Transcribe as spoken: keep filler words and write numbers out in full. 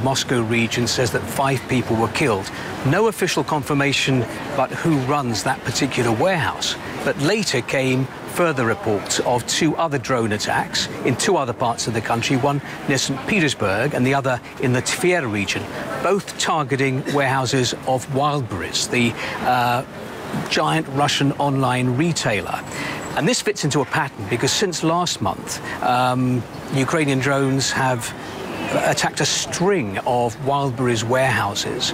Moscow region says that five people were killed. No official confirmation about who runs that particular warehouse. But later came further reports of two other drone attacks in two other parts of the country, one near Saint Petersburg and the other in the Tver region, both targeting warehouses of Wildberries, the uh, giant Russian online retailer. And this fits into a pattern because since last month, um, Ukrainian drones have attacked a string of Wildberries warehouses